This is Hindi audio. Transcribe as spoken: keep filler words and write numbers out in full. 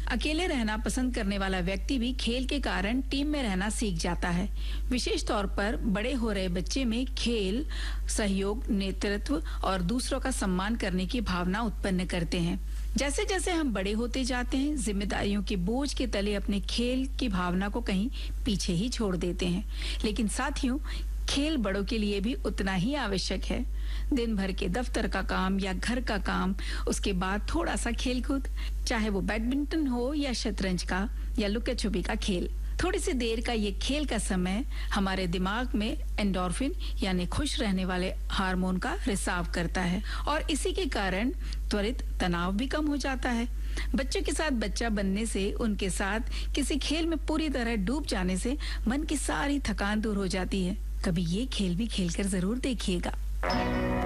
अकेले रहना पसंद करने वाला व्यक्ति भी खेल के कारण टीम में रहना सीख जाता है। विशेष तौर पर बड़े हो रहे बच्चे में खेल सहयोग, नेतृत्व और दूसरों का सम्मान करने की भावना उत्पन्न करते हैं। जैसे जैसे हम बड़े होते जाते हैं, जिम्मेदारियों के बोझ के तले अपने खेल की भावना को कहीं पीछे ही छोड़ देते हैं। लेकिन साथियों, खेल बड़ों के लिए भी उतना ही आवश्यक है। दिन भर के दफ्तर का काम या घर का काम, उसके बाद थोड़ा सा खेल कूद, चाहे वो बैडमिंटन हो या शतरंज का या लुका छुपी का खेल। थोड़ी सी देर का ये खेल का समय हमारे दिमाग में एंडोर्फिन यानी खुश रहने वाले हार्मोन का रिसाव करता है और इसी के कारण त्वरित तनाव भी कम हो जाता है। बच्चों के साथ बच्चा बनने से, उनके साथ किसी खेल में पूरी तरह डूब जाने से मन की सारी थकान दूर हो जाती है। कभी ये खेल भी खेलकर जरूर देखिएगा।